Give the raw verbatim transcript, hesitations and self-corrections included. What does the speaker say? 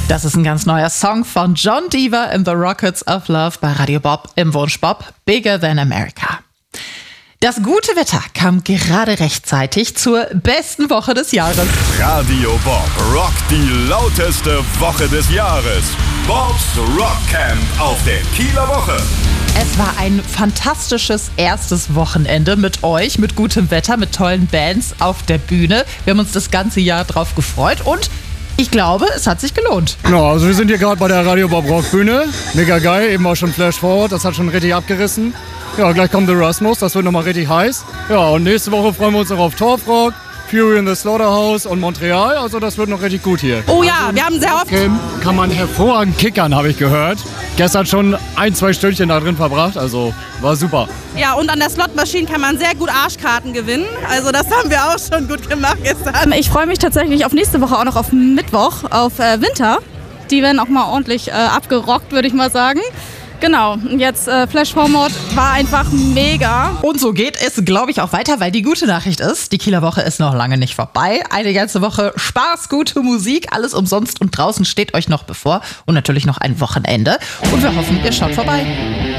Das ist ein ganz neuer Song von John Deaver in The Rockets of Love bei Radio Bob im Wunsch Bob, Bigger Than America. Das gute Wetter kam gerade rechtzeitig zur besten Woche des Jahres. Radio Bob rockt die lauteste Woche des Jahres. Bobs Rockcamp auf der Kieler Woche. Es war ein fantastisches erstes Wochenende mit euch, mit gutem Wetter, mit tollen Bands auf der Bühne. Wir haben uns das ganze Jahr drauf gefreut und ich glaube, es hat sich gelohnt. Ja, also wir sind hier gerade bei der Radio Bob Rock Bühne. Mega geil, eben auch schon Flash Forward, das hat schon richtig abgerissen. Ja, gleich kommt The Rasmus, das wird nochmal richtig heiß. Ja, und nächste Woche freuen wir uns noch auf Torf Rock, Fury in the Slaughterhouse und Montreal. Also das wird noch richtig gut hier. Oh ja, wir haben sehr oft... Camp kann man hervorragend kickern, habe ich gehört. Gestern schon ein, zwei Stündchen da drin verbracht, also war super. Ja, und an der Slot-Maschine kann man sehr gut Arschkarten gewinnen. Also das haben wir auch schon gut gemacht gestern. Ich freue mich tatsächlich auf nächste Woche auch noch auf Mittwoch, auf äh, Winter. Die werden auch mal ordentlich äh, abgerockt, würde ich mal sagen. Genau, und jetzt äh, Flash Forward war einfach mega. Und so geht es, glaube ich, auch weiter, weil die gute Nachricht ist, die Kieler Woche ist noch lange nicht vorbei. Eine ganze Woche Spaß, gute Musik, alles umsonst und draußen steht euch noch bevor. Und natürlich noch ein Wochenende. Und wir hoffen, ihr schaut vorbei.